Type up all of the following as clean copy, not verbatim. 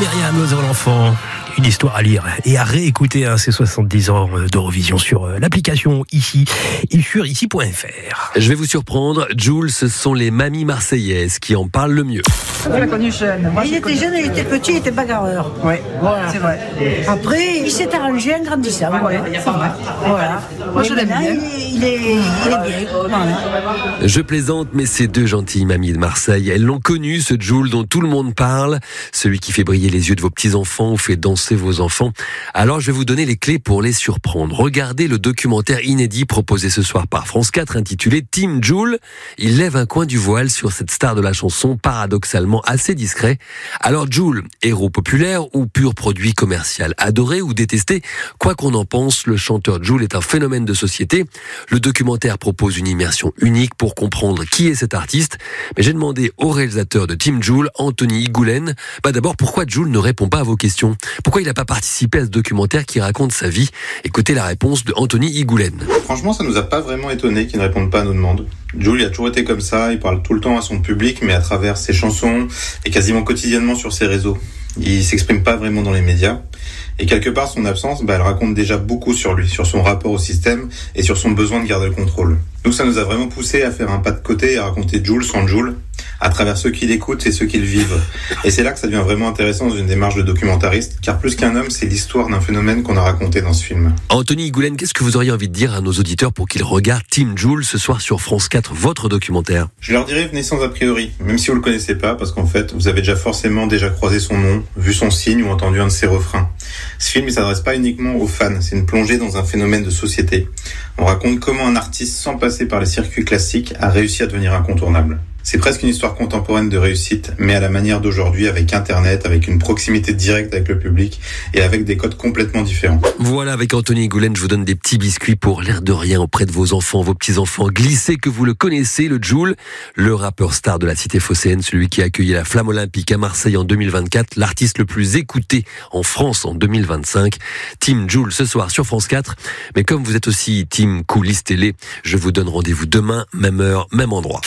Myriam Lozan-L'Enfant. Une histoire à lire et à réécouter ces 70 ans d'Eurovision sur l'application ici et sur ici.fr. Je vais vous surprendre, Jules, ce sont les mamies marseillaises qui en parlent le mieux. On l'a connu jeune. Il était jeune, il était petit, il était bagarreur. Oui, voilà. C'est vrai. Après, il s'est arrangé en grandissant. Ouais, c'est vrai. Voilà. Moi, je l'aime bien. Il est bien. Voilà. Je plaisante, mais ces deux gentilles mamies de Marseille, elles l'ont connu, ce Jules dont tout le monde parle, celui qui fait briller les yeux de vos petits-enfants ou fait danser vos enfants. Alors je vais vous donner les clés pour les surprendre. Regardez le documentaire inédit proposé ce soir par France 4 intitulé Team Jules. Il lève un coin du voile sur cette star de la chanson paradoxalement assez discret. Alors Jules, héros populaire ou pur produit commercial, adoré ou détesté, quoi qu'on en pense, le chanteur Jules est un phénomène de société. Le documentaire propose une immersion unique pour comprendre qui est cet artiste. Mais j'ai demandé au réalisateur de Team Jules, Anthony Igoulen, d'abord pourquoi Jules ne répond pas à vos questions. Pourquoi il n'a pas participé à ce documentaire qui raconte sa vie? Écoutez la réponse de Anthony Igoulen. Franchement, ça nous a pas vraiment étonné qu'il ne réponde pas à nos demandes. Jules, il a toujours été comme ça, il parle tout le temps à son public, mais à travers ses chansons et quasiment quotidiennement sur ses réseaux. Il s'exprime pas vraiment dans les médias. Et quelque part, son absence, elle raconte déjà beaucoup sur lui, sur son rapport au système et sur son besoin de garder le contrôle. Donc ça nous a vraiment poussé à faire un pas de côté et à raconter Jules sans Jules, à travers ceux qui l'écoutent et ceux qui le vivent. Et c'est là que ça devient vraiment intéressant dans une démarche de documentariste, car plus qu'un homme, c'est l'histoire d'un phénomène qu'on a raconté dans ce film. Anthony Igoulen, qu'est-ce que vous auriez envie de dire à nos auditeurs pour qu'ils regardent Team Jules ce soir sur France 4, votre documentaire? Je leur dirais venez sans a priori, même si vous le connaissez pas, parce qu'en fait, vous avez forcément croisé son nom, vu son signe ou entendu un de ses refrains. Ce film, il s'adresse pas uniquement aux fans, c'est une plongée dans un phénomène de société. On raconte comment un artiste, sans passer par les circuits classiques, a réussi à devenir incontournable. C'est presque une histoire contemporaine de réussite, mais à la manière d'aujourd'hui, avec Internet, avec une proximité directe avec le public et avec des codes complètement différents. Voilà, avec Anthony Igoulen, je vous donne des petits biscuits pour l'air de rien auprès de vos enfants, vos petits-enfants. Glissez que vous le connaissez, le Jules, le rappeur star de la cité phocéenne, celui qui a accueilli la Flamme Olympique à Marseille en 2024, l'artiste le plus écouté en France en 2025. Team Jules ce soir sur France 4. Mais comme vous êtes aussi Team Coulisses Télé, je vous donne rendez-vous demain, même heure, même endroit.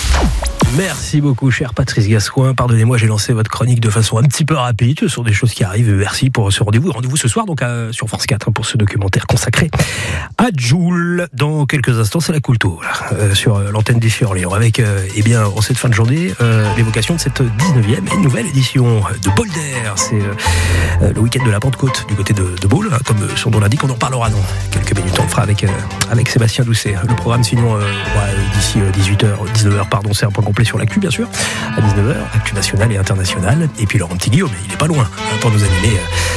Merci beaucoup, cher Patrice Gascoin. Pardonnez-moi, j'ai lancé votre chronique de façon un petit peu rapide. Ce sont des choses qui arrivent. Merci pour ce rendez-vous. Rendez-vous ce soir donc sur France 4 pour ce documentaire consacré à Jules. Dans quelques instants, c'est la Coulto sur l'antenne d'ici Orléans avec en cette fin de journée l'évocation de cette 19e et nouvelle édition de Boulder. C'est le week-end de la Pentecôte du côté de Baule, comme son nom l'indique. On en parlera dans quelques minutes. On le fera avec Sébastien Doucet. Le programme sinon d'ici 19h, c'est un point complet sur l'actu, bien sûr, à 19h, actu nationale et internationale. Et puis Laurent Petit Guillaume, il n'est pas loin pour nous animer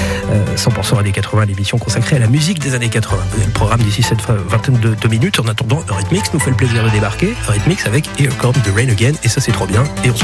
100% années 80, l'émission consacrée à la musique des années 80. Le programme d'ici cette vingtaine de minutes. En attendant, Eurythmics nous fait le plaisir de débarquer. Eurythmics avec Here Comes the Rain Again. Et ça, c'est trop bien. Et on se